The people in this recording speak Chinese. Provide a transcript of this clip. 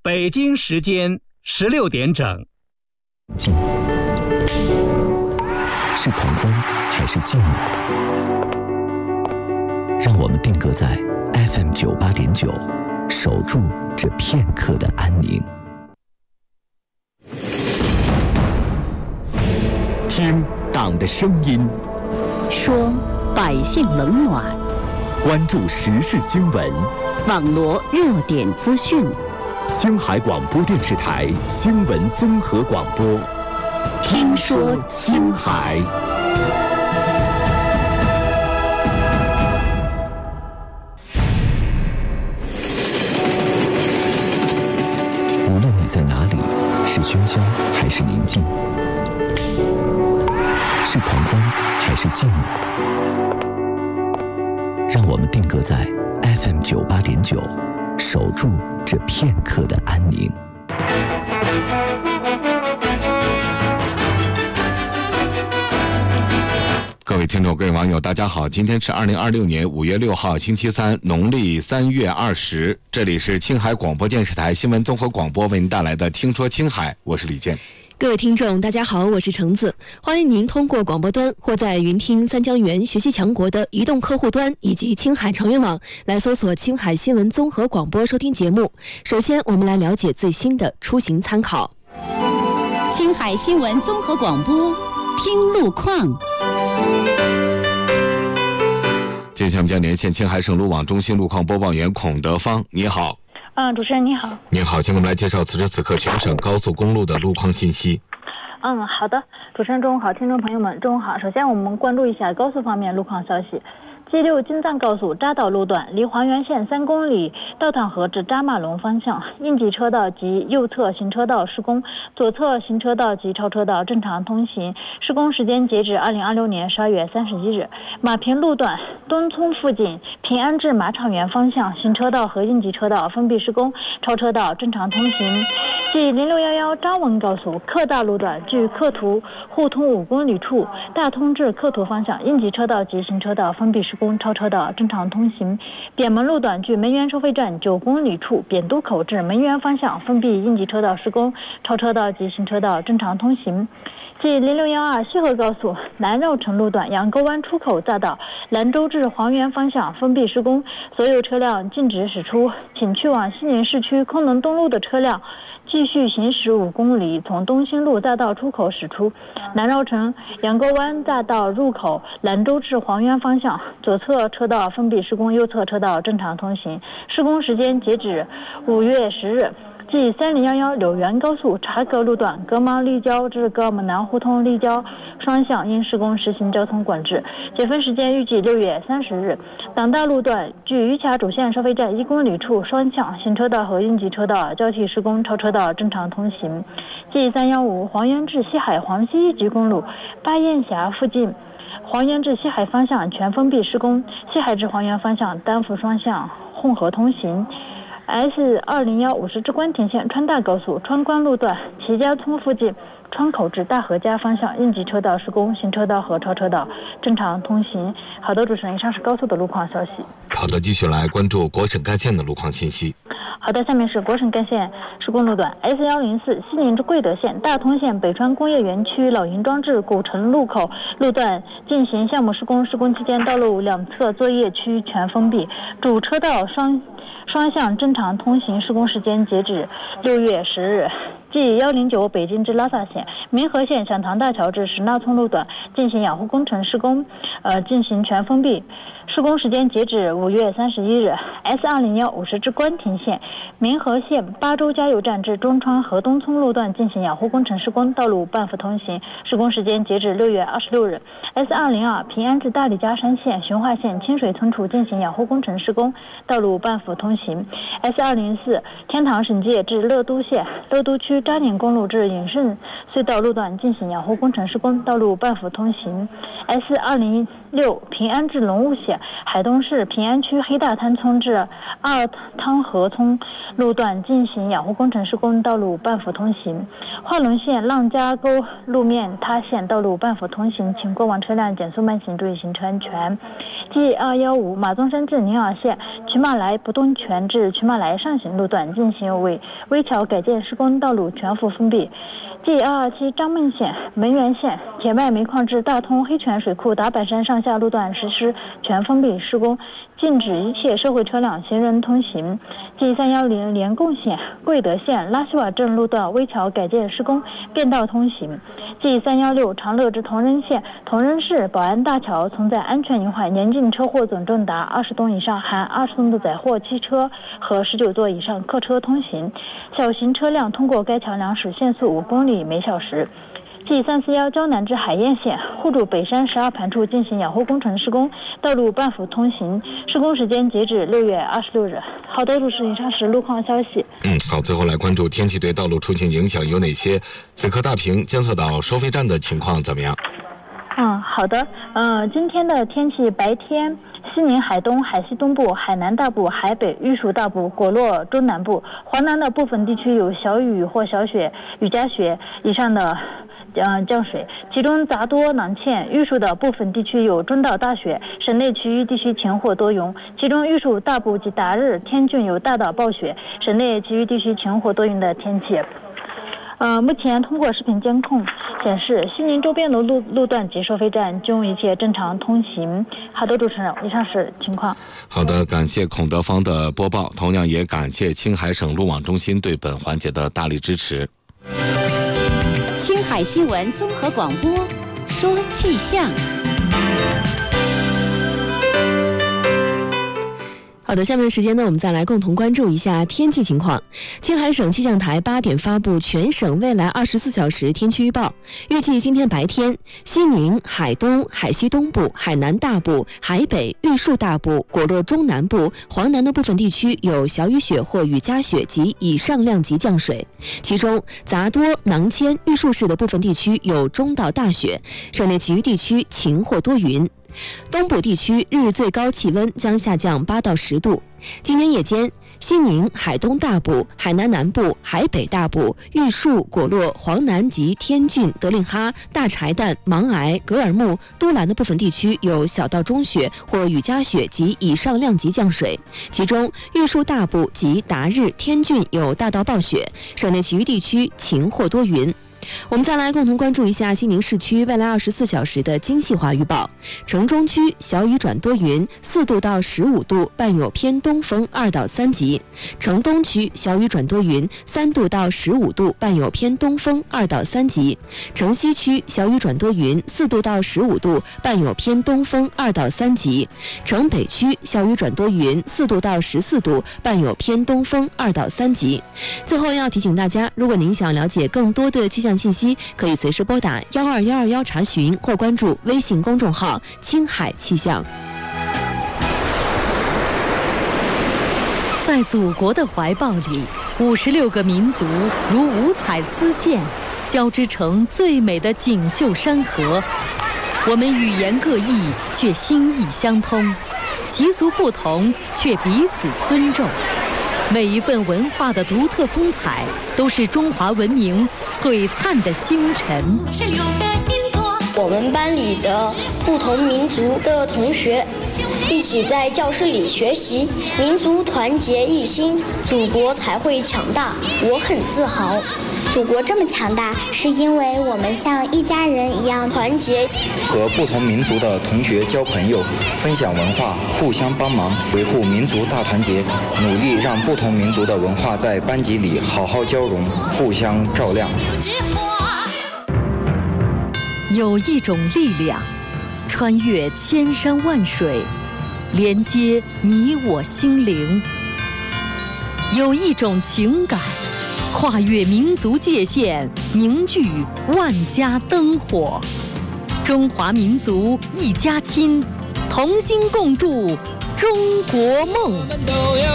北京时间16点整。 静，是狂欢还是静默？让我们定格在 FM 98.9，守住这片刻的安宁。听党的声音， 说百姓冷暖， 关注时事新闻， 网罗热点资讯。 青海广播电视台新闻综合广播， 听说青海。 无论你在哪里，是喧嚣还是宁静，是狂欢还是静默，让我们定格在 FM 98.9，守住这片刻的安宁。 各位听众，各位网友，大家好！今天是2026年5月6号，星期三，农历3月20。这里是青海广播电视台新闻综合广播为您带来的《听说青海》，我是李健。 各位听众大家好，我是橙子，欢迎您通过广播端或在云听三江源学习强国的移动客户端以及青海长源网来搜索青海新闻综合广播收听节目。首先我们来了解最新的出行参考。 青海新闻综合广播，听路况。 接下来我们将连线青海省路网中心路况播报员孔德芳，你好。 主持人你好。 你好，请给我们来介绍此时此刻全省高速公路的路况信息。 好的，主持人中午好，听众朋友们中午好。首先我们关注一下高速方面路况消息。G6京藏高速扎道路段离黄原县3公里，道塘河至扎马龙方向，应急车道及右侧行车道施工，左侧行车道及超车道正常通行。施工时间截止2026年12月31日。马坪路段东村附近平安至马场园方向，行车道和应急车道封闭施工，超车道正常通行。G0611张文高速克大路段距克图互通5公里处，大通至克图方向，应急车道及行车道封闭施工，超车道正常通行。扁门路段距门源收费站9公里处，扁都口至门源方向封闭应急车道施工，超车道及行车道正常通行。G0612西河高速南绕城路段杨沟湾出口匝道兰州至黄原方向封闭施工，所有车辆禁止驶出，请去往西宁市区空能东路的车辆继续行驶5公里，从东兴路匝道出口驶出。南绕城杨沟湾匝道入口兰州至黄原方向，左侧车道封闭施工，右侧车道正常通行。施工时间截止5月10日。G3011柳源高速察格路段格芒立交至格姆南胡同立交双向因施工实行交通管制，解封时间预计6月30日。党大路段距榆卡主线收费站1公里处双向行车道和应急车道交替施工，超车道正常通行。G315黄原至西海黄西一级公路巴彦峡附近黄原至西海方向全封闭施工，西海至黄原方向单幅双向混合通行。S201 50支关田线川大高速川关路段齐家村附近川口至大河家方向应急车道施工，行车道和超车道正常通行。好的，主持人，以上是高速的路况消息。 好的，继续来关注国省干线的路况信息。 好的，下面是国省干线施工路段 S104西宁至贵德县大通县北川工业园区老营庄至古城路口路段进行项目施工，施工期间道路两侧作业区全封闭，主车道双向正常通行，施工时间截止6月10日。G109北京至拉萨县民和县响堂大桥至石那村路段进行养护工程施工，进行全封闭，施工时间截止5月31日。S201 50支关田线民和县巴州加油站至中川河东村路段进行养护工程施工，道路半幅通行，施工时间截止6月26日。S202平安至大理家山县循化县清水村处进行养护工程施工，道路半幅通行。S204天堂省界至乐都县乐都区扎宁公路至隐胜隧道路段进行养护工程施工，道路半幅通行。S206平安至龙雾县海东市平安区黑大滩村至二汤河村路段进行养护工程施工，道路半幅通行。化龙县浪家沟路面塌陷，道路半幅通行，请过往车辆减速慢行，注意行车安全。G215马宗山至宁洱县渠马来不动泉至渠马来上行路段进行微桥改建施工，道路全幅封闭。G227张孟县门源县铁脉煤矿至大通黑泉水库达坂山上下路段实施全封闭施工，禁止一切社会车辆行人通行。G310连贡县贵德县拉西瓦镇路段微桥改建施工，便道通行。G316长乐至同仁县同仁市保安大桥存在安全隐患，严禁车祸总重达20吨以上含20吨的载货汽车和19座以上客车通行，小型车辆通过该桥梁时限速5公里每小时。G341胶南至海晏县户主北山12盘处进行养护工程施工，道路半幅通行，施工时间截止6月26日。好的，主持人，以上是路况消息。 好，最后来关注天气对道路出行影响有哪些？此刻大坪监测到收费站的情况怎么样？ 好的，今天的天气，白天西宁、海东、海西东部、海南大部、海北、玉树大部、果洛中南部、华南的部分地区有小雨或小雪、雨夹雪以上的降水，其中杂多、囊欠、玉树的部分地区有中到大雪，省内其余地区晴或多云，其中玉树大部及达日、天峻有大到暴雪，省内其余地区晴或多云的天气。目前通过视频监控显示，西宁周边的路段及收费站均一切正常通行。好的，主持人，以上是情况。 好的，感谢孔德芳的播报，同样也感谢青海省路网中心对本环节的大力支持。 青海新闻综合广播，说气象。 好的，下面的时间呢，我们再来共同关注一下天气情况。青海省气象台8点发布全省未来24小时天气预报，预计今天白天，西宁、海东、海西东部、海南大部、海北、玉树大部、果洛中南部、黄南的部分地区有小雨雪或雨夹雪及以上量级降水，其中杂多、囊谦、玉树市的部分地区有中到大雪，省内其余地区晴或多云。东部地区日最高气温将下降8到10度。今天夜间，西宁、海东大部、海南南部、海北大部、玉树、果洛、黄南及天峻、德令哈、大柴旦、芒崖、格尔木、都兰的部分地区有小到中雪或雨夹雪及以上量级降水，其中玉树大部及达日、天峻有大到暴雪，省内其余地区晴或多云。我们再来共同关注一下西宁市区未来24小时的精细化预报。城中区小雨转多云，4度到15度，伴有偏东风2到3级。城东区小雨转多云，3度到15度，伴有偏东风2到3级。城西区小雨转多云，4度到15度，伴有偏东风2到3级。城北区小雨转多云，4度到14度，伴有偏东风2到3级。最后要提醒大家，如果您想了解更多的气象信息，可以随时拨打12121查询或关注微信公众号青海气象。 在祖国的怀抱里，56个民族如五彩丝线，交织成最美的锦绣山河。我们语言各异，却心意相通；习俗不同，却彼此尊重。每一份文化的独特风采，都是中华文明璀璨的星辰。 我们班里的不同民族的同学一起在教室里学习，民族团结一心，祖国才会强大。我很自豪。 祖国这么强大，是因为我们像一家人一样团结。 和不同民族的同学交朋友，分享文化，互相帮忙，维护民族大团结，努力让不同民族的文化在班级里好好交融，互相照亮。 有一种力量，穿越千山万水，连接你我心灵；有一种情感，跨越民族界限，凝聚万家灯火。中华民族一家亲，同心共筑中国梦。